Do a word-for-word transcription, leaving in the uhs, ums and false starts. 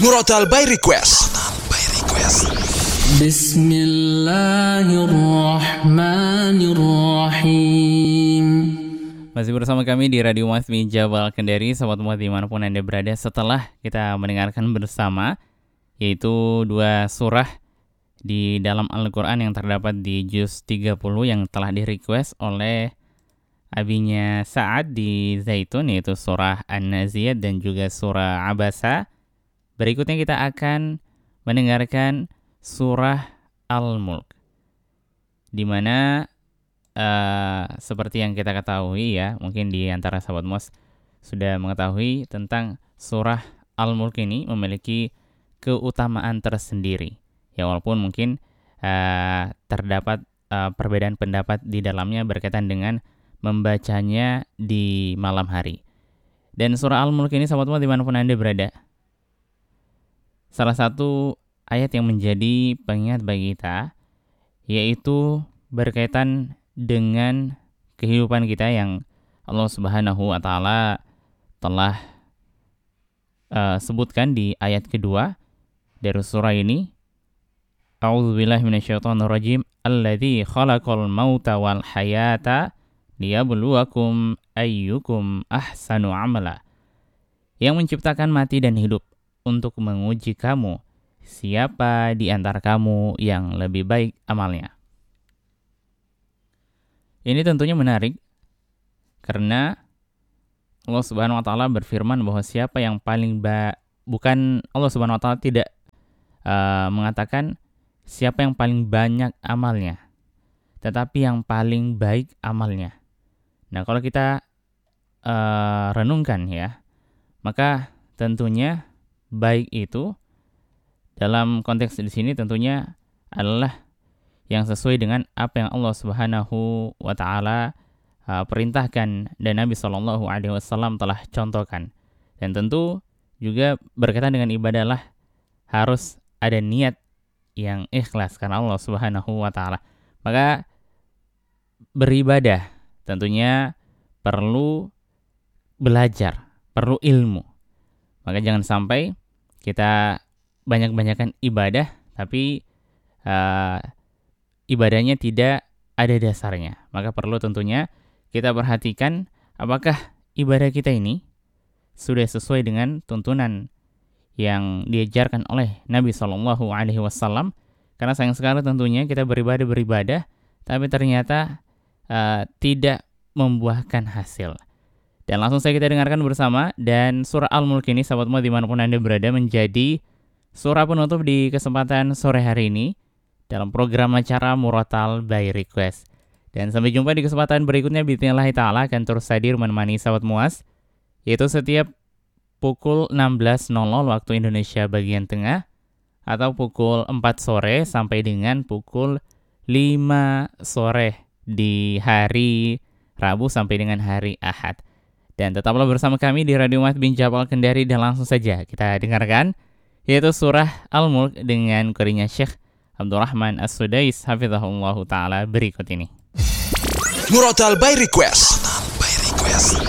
Murotal by Request. by Request. Bismillahirrahmanirrahim. Masih bersama kami di Radio Masmi Jabal Kendari, sahabat umat dimanapun Anda berada. Setelah kita mendengarkan bersama, yaitu dua surah di dalam Al-Quran yang terdapat di juz tiga puluh yang telah di-request oleh abinya Sa'ad di Zaitun, yaitu surah An-Naziyat dan juga surah Abasa. Berikutnya kita akan mendengarkan surah Al-Mulk, di mana uh, seperti yang kita ketahui ya, mungkin di antara sahabat Mos sudah mengetahui tentang surah Al-Mulk ini memiliki keutamaan tersendiri. Ya, walaupun mungkin uh, terdapat uh, perbedaan pendapat di dalamnya berkaitan dengan membacanya di malam hari. Dan surah Al-Mulk ini sahabat umat dimanapun Anda berada, salah satu ayat yang menjadi pengingat bagi kita, yaitu berkaitan dengan kehidupan kita yang Allah Subhanahu wa Ta'ala telah uh, sebutkan di ayat kedua dari surah ini. A'udzubillahi minasyaitonirrajim. Alladzi khalaqal mauta wal hayata liyabluwakum ayyukum ahsanu amala. Yang menciptakan mati dan hidup untuk menguji kamu, siapa di antara kamu yang lebih baik amalnya. Ini tentunya menarik karena Allah Subhanahu wa Ta'ala berfirman bahwa siapa yang paling ba- bukan Allah Subhanahu wa Ta'ala tidak uh, mengatakan siapa yang paling banyak amalnya, tetapi yang paling baik amalnya. Nah, kalau kita uh, renungkan ya, maka tentunya baik itu dalam konteks di sini tentunya adalah yang sesuai dengan apa yang Allah Subhanahu wa Ta'ala uh, perintahkan dan Nabi Shallallahu alaihi wasallam telah contohkan. Dan tentu juga berkaitan dengan ibadah lah harus ada niat yang ikhlas karena Allah Subhanahu wa Ta'ala. Maka beribadah tentunya perlu belajar, perlu ilmu. Maka jangan sampai kita banyak-banyakan ibadah tapi uh, ibadahnya tidak ada dasarnya. Maka perlu tentunya kita perhatikan apakah ibadah kita ini sudah sesuai dengan tuntunan yang diajarkan oleh Nabi Shallallahu alaihi wasallam. Karena sayang sekali tentunya kita beribadah-beribadah tapi ternyata uh, tidak membuahkan hasil. Dan langsung saja kita dengarkan bersama. Dan surah Al-Mulk ini sahabat umat dimanapun Anda berada menjadi surah penutup di kesempatan sore hari ini dalam program acara Murotal by Request. Dan sampai jumpa di kesempatan berikutnya. Bismillahirrahmanirrahim ta'ala akan terus hadir menemani sahabat muas, yaitu setiap pukul enam belas waktu Indonesia bagian tengah, atau pukul empat sore sampai dengan pukul lima sore di hari Rabu sampai dengan hari Ahad. Dan tetaplah bersama kami di Radio Masmi Jabal Kendari. Dan langsung saja kita dengarkan yaitu surah Al-Mulk dengan qorinya Syekh Abdurrahman As-Sudais hafizahullah ta'ala berikut ini. Murotal by Request. by Request.